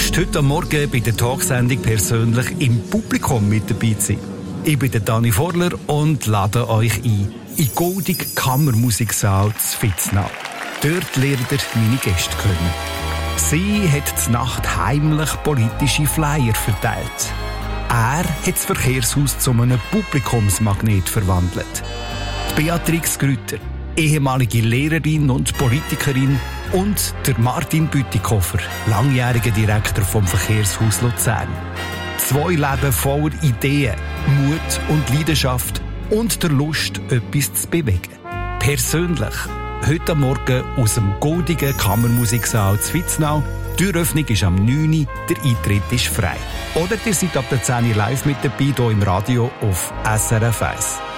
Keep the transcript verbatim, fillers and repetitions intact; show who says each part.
Speaker 1: Lust, heute Morgen bei der Talksendung persönlich im Publikum mit dabei zu sein? Ich bin der Dani Vorler und lade euch ein in die goldige Kammermusiksaal zu Vitznau. Dort lernt ihr meine Gäste kennen. Sie hat zur Nacht heimlich politische Flyer verteilt. Er hat das Verkehrshaus zu einem Publikumsmagnet verwandelt. Die Beatrix Grüter, ehemalige Lehrerin und Politikerin, und der Martin Bütikofer, langjähriger Direktor vom Verkehrshaus Luzern. Zwei Leben voller Ideen, Mut und Leidenschaft und der Lust, etwas zu bewegen. Persönlich, heute Morgen aus dem goldigen Kammermusiksaal zu Vitznau. Die Türöffnung ist am neun Uhr, der Eintritt ist frei. Oder ihr seid ab der zehn Uhr live mit dabei hier im Radio auf S R F eins.